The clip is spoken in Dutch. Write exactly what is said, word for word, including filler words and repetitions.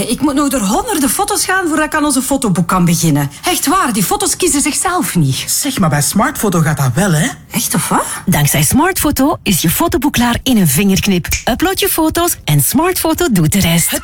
Allee, ik moet nog door honderden foto's gaan voordat ik aan onze fotoboek kan beginnen. Echt waar, die foto's kiezen zichzelf niet. Zeg, maar bij Smartfoto gaat dat wel, hè? Echt of wat? Dankzij Smartfoto is je fotoboek klaar in een vingerknip. Upload je foto's en Smartfoto doet de rest.